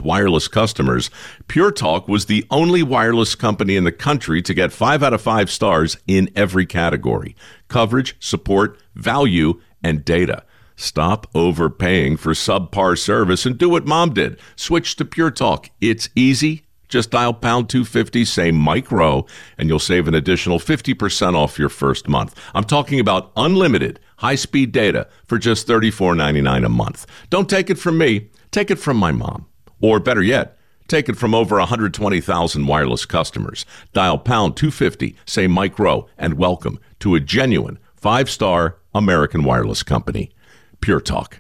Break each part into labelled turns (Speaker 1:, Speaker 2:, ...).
Speaker 1: wireless customers, Pure Talk was the only wireless company in the country to get 5 out of 5 stars in every category: coverage, support, value, and data. Stop overpaying for subpar service and do what Mom did. Switch to Pure Talk. It's easy. Just dial pound 250, say Mike Rowe, and you'll save an additional 50% off your first month. I'm talking about unlimited high-speed data for just $34.99 a month. Don't take it from me. Take it from my mom. Or better yet, take it from over 120,000 wireless customers. Dial pound 250, say Mike Rowe, and welcome to a genuine 5-star American wireless company. Pure Talk.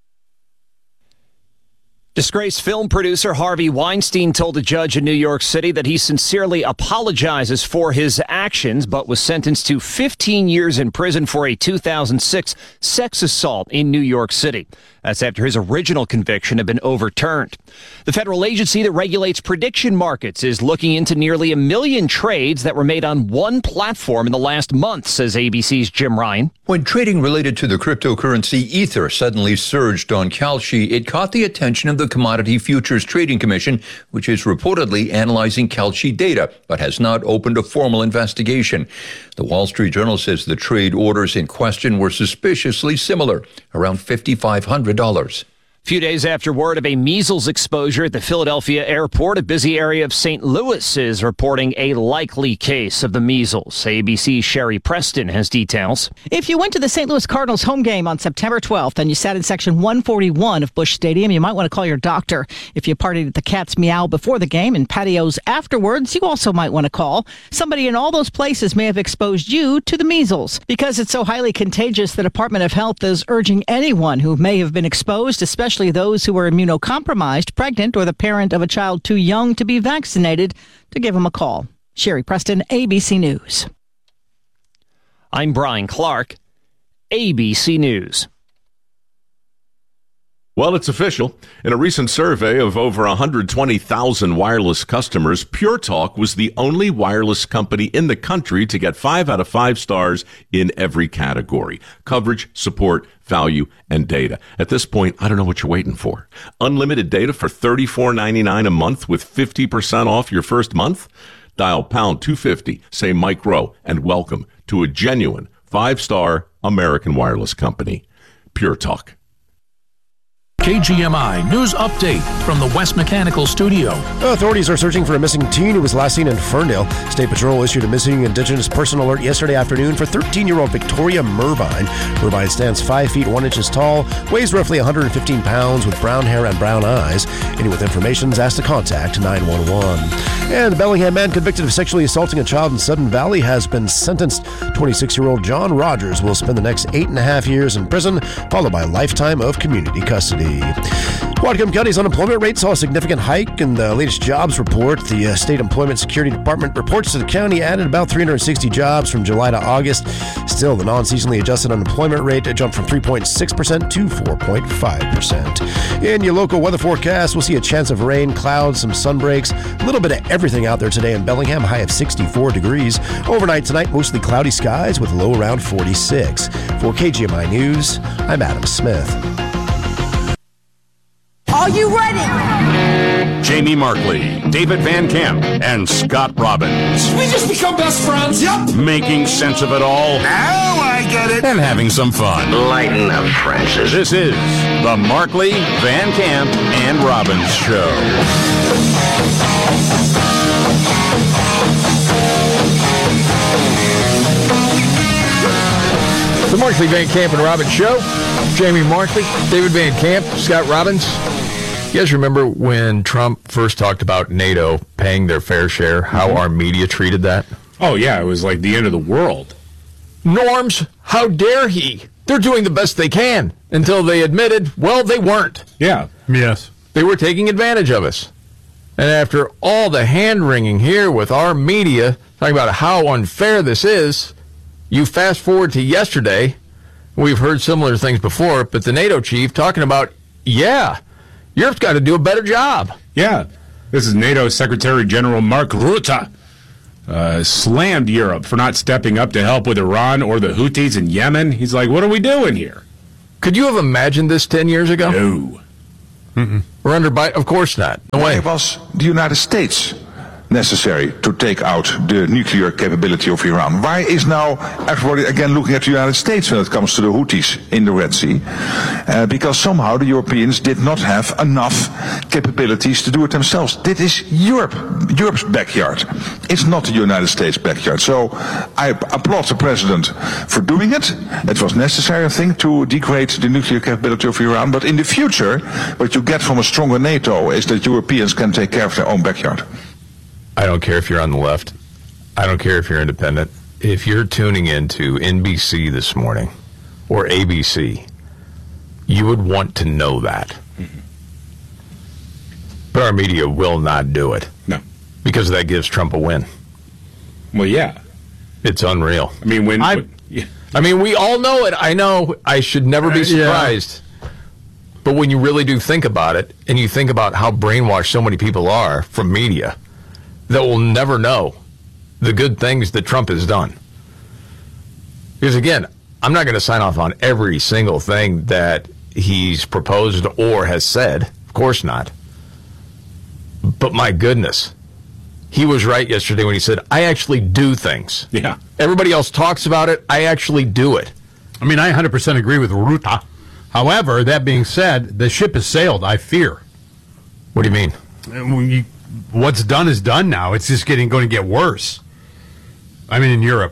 Speaker 2: Disgraced film producer Harvey Weinstein told a judge in New York City that he sincerely apologizes for his actions, but was sentenced to 15 years in prison for a 2006 sex assault in New York City. That's after his original conviction had been overturned. The federal agency that regulates prediction markets is looking into nearly 1 million trades that were made on one platform in the last month, says ABC's Jim Ryan.
Speaker 3: When trading related to the cryptocurrency Ether suddenly surged on Kalshi, it caught the attention of the Commodity Futures Trading Commission, which is reportedly analyzing Kalshi data, but has not opened a formal investigation. The Wall Street Journal says the trade orders in question were suspiciously similar, around $5,500. A
Speaker 2: few days after word of a measles exposure at the Philadelphia airport, a busy area of St. Louis is reporting a likely case of the measles. ABC's Sherry Preston has details.
Speaker 4: If you went to the St. Louis Cardinals home game on September 12th and you sat in section 141 of Busch Stadium, you might want to call your doctor. If you partied at the Cat's Meow before the game and patios afterwards, you also might want to call. Somebody in all those places may have exposed you to the measles. Because it's so highly contagious, the Department of Health is urging anyone who may have been exposed, especially those who were immunocompromised, pregnant, or the parent of a child too young to be vaccinated, to give them a call. Sherry Preston, ABC News.
Speaker 2: I'm Brian Clark, ABC News.
Speaker 1: Well, it's official. In a recent survey of over 120,000 wireless customers, Pure Talk was the only wireless company in the country to get 5 out of 5 stars in every category: coverage, support, value, and data. At this point, I don't know what you're waiting for. Unlimited data for $34.99 a month with 50% off your first month? Dial pound 250, say Mike Rowe, and welcome to a genuine 5-star American wireless company. Pure Talk.
Speaker 5: KGMI News Update from the West Mechanical Studio.
Speaker 6: Authorities are searching for a missing teen who was last seen in Ferndale. State Patrol issued a missing Indigenous person alert yesterday afternoon for 13-year-old Victoria Mervine. Mervine stands 5 feet 1 inches tall, weighs roughly 115 pounds, with brown hair and brown eyes. Anyone with information is asked to contact 911. And the Bellingham man convicted of sexually assaulting a child in Sudden Valley has been sentenced. 26-year-old John Rogers will spend the next 8.5 years in prison, followed by a lifetime of community custody. Whatcom County's unemployment rate saw a significant hike in the latest jobs report. The State Employment Security Department reports that the county added about 360 jobs from July to August. Still, the non-seasonally adjusted unemployment rate jumped from 3.6% to 4.5%. In your local weather forecast, we'll see a chance of rain, clouds, some sun breaks, a little bit of everything out there today in Bellingham, high of 64 degrees. Overnight tonight, mostly cloudy skies with a low around 46. For KGMI News, I'm Adam Smith.
Speaker 7: Are you ready?
Speaker 8: Jamie Markley, David Van Camp, and Scott Robbins.
Speaker 9: We just become best friends. Yep.
Speaker 8: Making sense of it all.
Speaker 9: Now I get it.
Speaker 8: And having some fun.
Speaker 10: Lighten up, Francis.
Speaker 8: This is the Markley, Van Camp, and Robbins Show.
Speaker 11: The Markley, Van Camp, and Robbins Show. Jamie Markley, David Van Camp, Scott Robbins. You guys remember when Trump first talked about NATO paying their fair share, how our media treated that?
Speaker 12: Oh, yeah, it was like the end of the world.
Speaker 11: Norms, how dare he? They're doing the best they can until they admitted, well, they weren't.
Speaker 12: Yeah.
Speaker 11: Yes. They were taking advantage of us. And after all the hand-wringing here with our media, talking about how unfair this is, you fast forward to yesterday, we've heard similar things before, but the NATO chief talking about, yeah, Europe's got to do a better job.
Speaker 12: Yeah. This is NATO Secretary General Mark Rutte. Slammed Europe for not stepping up to help with Iran or the Houthis in Yemen. He's like, what are we doing here?
Speaker 11: Could you have imagined this 10 years ago?
Speaker 12: No.
Speaker 11: We're under Biden? Of course not. No way.
Speaker 10: Why was the United States necessary to take out the nuclear capability of Iran? Why is now everybody again looking at the United States when it comes to the Houthis in the Red Sea? Because somehow the Europeans did not have enough capabilities to do it themselves. This is Europe's backyard. It's not the United States' backyard. So I applaud the president for doing it. It was necessary, I think, to degrade the nuclear capability of Iran. But in the future, what you get from a stronger NATO is that Europeans can take care of their own backyard.
Speaker 11: I don't care if you're on the left. I don't care if you're independent. If you're tuning into NBC this morning or ABC, you would want to know that. Mm-hmm. But our media will not do it.
Speaker 12: No.
Speaker 11: Because that gives Trump a win.
Speaker 12: Well, yeah.
Speaker 11: It's unreal.
Speaker 12: I mean,
Speaker 11: we all know it. I know. I should never be surprised. Yeah. But when you really do think about it, and you think about how brainwashed so many people are from media, that will never know the good things that Trump has done. Because, again, I'm not going to sign off on every single thing that he's proposed or has said. Of course not. But, my goodness, he was right yesterday when he said, I actually do things.
Speaker 12: Yeah.
Speaker 11: Everybody else talks about it. I actually do it.
Speaker 13: I mean, I 100% agree with Ruta. However, that being said, the ship has sailed, I fear.
Speaker 11: What do you mean?
Speaker 13: What's done is done now. It's just going to get worse. I mean, in Europe.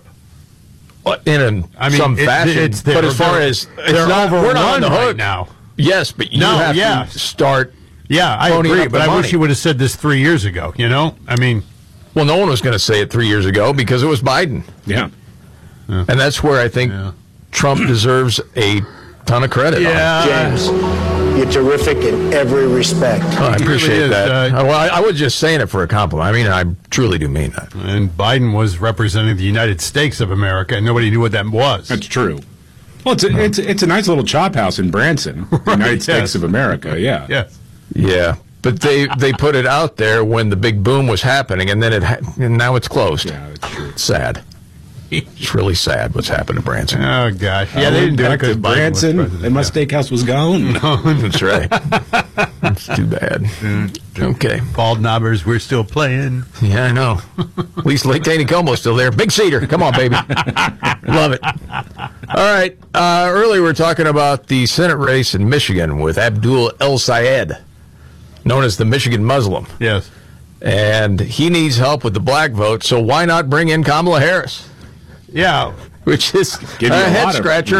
Speaker 11: In some fashion. But as far as we're not on the hook
Speaker 13: right now.
Speaker 11: Yes, but you have to start.
Speaker 13: Yeah, I agree. But I wish you would have said this 3 years ago. You know, I mean,
Speaker 11: well, no one was going to say it 3 years ago because it was Biden.
Speaker 12: Yeah,
Speaker 11: and that's where I think Trump deserves a ton of credit.
Speaker 13: Yeah,
Speaker 14: James. You're terrific in every respect.
Speaker 11: Oh, I appreciate that. Well, I was just saying it for a compliment. I mean, I truly do mean that.
Speaker 13: And Biden was representing the United States of America, and nobody knew what that was.
Speaker 12: That's true. Well, it's a nice little chop house in Branson, the United States of America. Yeah.
Speaker 13: Yes.
Speaker 11: Yeah. But they put it out there when the big boom was happening, and then and now it's closed.
Speaker 12: Yeah, it's true.
Speaker 11: It's sad. It's really sad what's happened to Branson.
Speaker 13: Oh, gosh. Yeah, they didn't do it because
Speaker 12: Branson and my steakhouse was gone.
Speaker 11: No, that's right. That's too bad. Okay.
Speaker 13: Bald knobbers, we're still playing.
Speaker 11: Yeah, I know. At least Lake Taneycomo's still there. Big Cedar. Come on, baby. Love it. All right. Earlier we were talking about the Senate race in Michigan with Abdul El-Sayed, known as the Michigan Muslim.
Speaker 13: Yes.
Speaker 11: And he needs help with the black vote, so why not bring in Kamala Harris?
Speaker 13: Yeah,
Speaker 11: which is a head scratcher.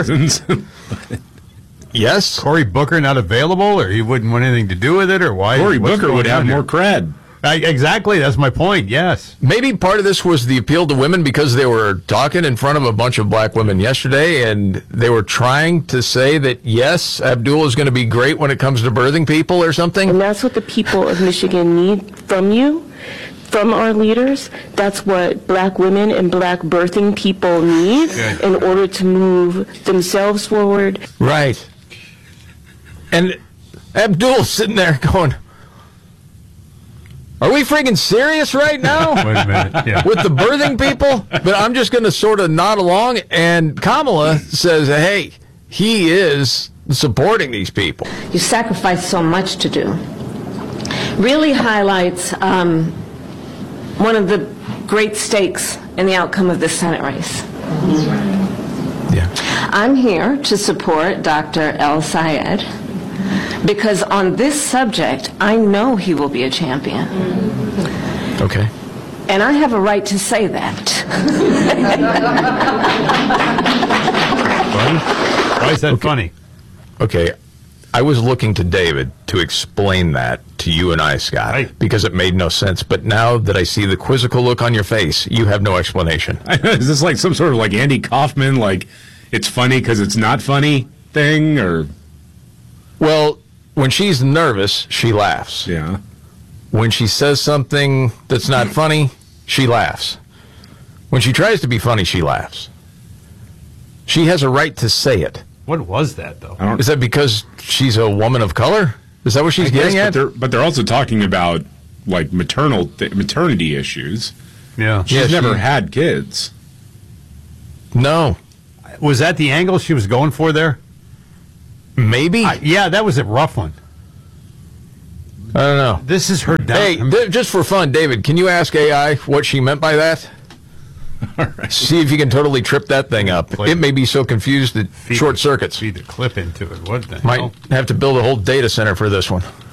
Speaker 11: Yes,
Speaker 13: Cory Booker not available, or he wouldn't want anything to do with it, or why?
Speaker 12: Cory Booker would have more cred.
Speaker 13: Exactly, that's my point. Yes,
Speaker 11: maybe part of this was the appeal to women because they were talking in front of a bunch of black women yesterday, and they were trying to say that yes, Abdul is going to be great when it comes to birthing people or something.
Speaker 15: And that's what the people of Michigan need from you. From our leaders, that's what black women and black birthing people need in order to move themselves forward.
Speaker 11: Right. And Abdul's sitting there going, are we freaking serious right now?
Speaker 13: Wait a minute. Yeah.
Speaker 11: With the birthing people? But I'm just going to sort of nod along, and Kamala says, hey, he is supporting these people.
Speaker 16: You sacrifice so much to do. Really highlights one of the great stakes in the outcome of this Senate race.
Speaker 11: Yeah.
Speaker 16: I'm here to support Dr. El-Sayed because on this subject, I know he will be a champion.
Speaker 11: Okay.
Speaker 16: And I have a right to say that.
Speaker 13: Why is that funny?
Speaker 11: Okay. I was looking to David to explain that to you and I, Scott, because it made no sense. But now that I see the quizzical look on your face, you have no explanation.
Speaker 12: Is this like some sort of like Andy Kaufman, like it's funny because it's not funny thing, or?
Speaker 11: Well, when she's nervous, she laughs.
Speaker 12: Yeah.
Speaker 11: When she says something that's not funny, she laughs. When she tries to be funny, she laughs. She has a right to say it.
Speaker 13: What was that, though?
Speaker 11: Is that because she's a woman of color? Is that what she's getting at?
Speaker 12: But they're also talking about, like, maternity issues.
Speaker 13: Yeah.
Speaker 12: She's never had kids.
Speaker 11: No.
Speaker 13: Was that the angle she was going for there?
Speaker 11: Maybe.
Speaker 13: Yeah, that was a rough one.
Speaker 11: I don't know.
Speaker 13: This is her down.
Speaker 11: Hey, just for fun, David, can you ask AI what she meant by that?
Speaker 12: All right.
Speaker 11: See if you can totally trip that thing up. It may be so confused that short circuits.
Speaker 13: Feed the clip into it. What the
Speaker 11: Might
Speaker 13: hell?
Speaker 11: have to build a whole data center for this one.